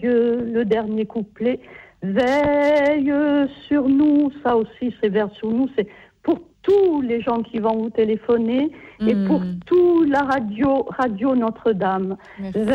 le dernier couplet. Veille sur nous, ça aussi c'est vers sur nous, c'est pour tous les gens qui vont vous téléphoner et pour toute la radio Notre-Dame. Merci.